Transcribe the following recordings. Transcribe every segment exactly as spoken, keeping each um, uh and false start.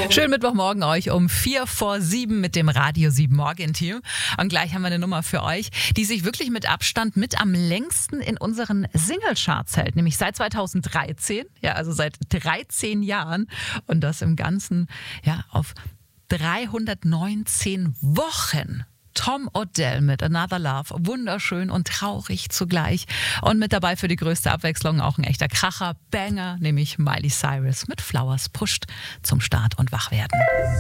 Schönen Mittwochmorgen euch um vier vor sieben mit dem Radio sieben Morgen-Team. Und gleich haben wir eine Nummer für euch, die sich wirklich mit Abstand mit am längsten in unseren Singlecharts hält. Nämlich seit zweitausenddreizehn, ja, also seit dreizehn Jahren. Und das im Ganzen, ja, auf dreihundertneunzehn Wochen. Tom Odell mit Another Love, wunderschön und traurig zugleich. Und mit dabei für die größte Abwechslung auch ein echter Kracher, Banger, nämlich Miley Cyrus mit Flowers pusht zum Start und Wachwerden.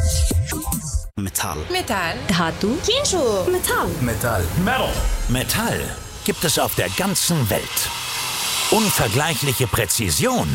Metall. Metall. Dhatu. Kinshuk. Metall. Metall. Metal. Metall gibt es auf der ganzen Welt. Unvergleichliche Präzision.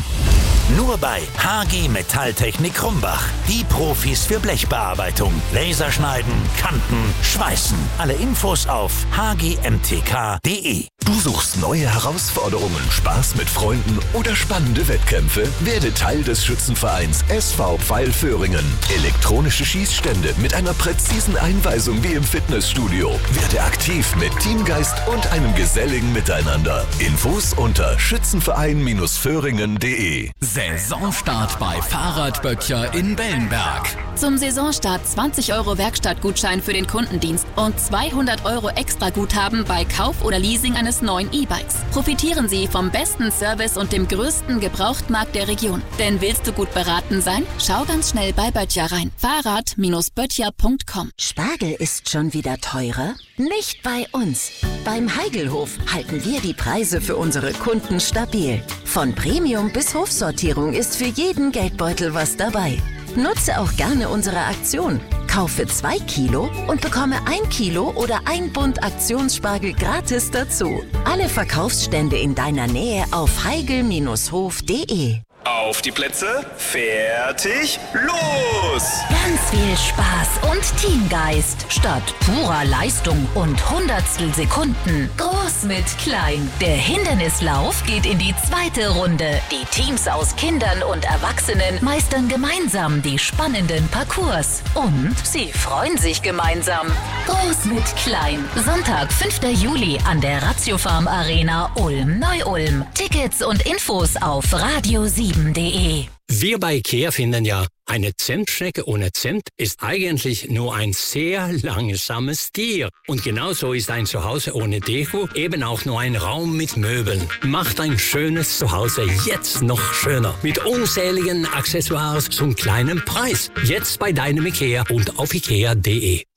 Nur bei H G Metalltechnik Krumbach. Die Profis für Blechbearbeitung. Laserschneiden, Kanten, Schweißen. Alle Infos auf h g m t k punkt d e. Du suchst neue Herausforderungen, Spaß mit Freunden oder spannende Wettkämpfe? Werde Teil des Schützenvereins S V Pfeil-Föhringen. Elektronische Schießstände mit einer präzisen Einweisung wie im Fitnessstudio. Werde aktiv mit Teamgeist und einem geselligen Miteinander. Infos unter schützenverein Föhringen punkt d e. Saisonstart bei Fahrradböttcher in Bellenberg. Zum Saisonstart zwanzig Euro Werkstattgutschein für den Kundendienst und zweihundert Euro Extraguthaben bei Kauf oder Leasing eines neuen E-Bikes. Profitieren Sie vom besten Service und dem größten Gebrauchtmarkt der Region. Denn willst du gut beraten sein? Schau ganz schnell bei Böttcher rein. Fahrrad Böttcher punkt com. Spargel ist schon wieder teurer? Nicht bei uns. Beim Heigelhof halten wir die Preise für unsere Kunden stabil. Von Premium bis Hofsortierung ist für jeden Geldbeutel was dabei. Nutze auch gerne unsere Aktion. Kaufe zwei Kilo und bekomme ein Kilo oder ein Bund Aktionsspargel gratis dazu. Alle Verkaufsstände in deiner Nähe auf heigel Hof punkt d e. Auf die Plätze, fertig, los! Ganz viel Spaß und Teamgeist statt purer Leistung und Hundertstel Sekunden. Groß mit klein. Der Hindernislauf geht in die zweite Runde. Die Teams aus Kindern und Erwachsenen meistern gemeinsam die spannenden Parcours. Und sie freuen sich gemeinsam. Groß mit klein. Sonntag, fünfter Juli an der Ratiofarm Arena Ulm-Neu-Ulm. Tickets und Infos auf radio sieben punkt d e. Wir bei IKEA finden ja, eine Zentschnecke ohne Zent ist eigentlich nur ein sehr langsames Tier. Und genauso ist ein Zuhause ohne Deko eben auch nur ein Raum mit Möbeln. Macht ein schönes Zuhause jetzt noch schöner. Mit unzähligen Accessoires zum kleinen Preis. Jetzt bei deinem IKEA und auf ikea punkt d e.